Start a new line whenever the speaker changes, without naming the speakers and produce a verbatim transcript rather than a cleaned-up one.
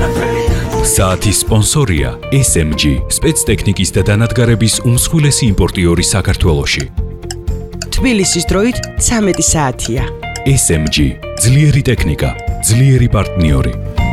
საათის სპონსორია ეს ემ ჯი, სპეცტექნიკის და დანადგარების უმსხვილესი იმპორტიორი საქართველოში.
თბილისის დროით ცამეტი საათია.
ეს ემ ჯი, ძლიერი ტექნიკა, ძლიერი პარტნიორი.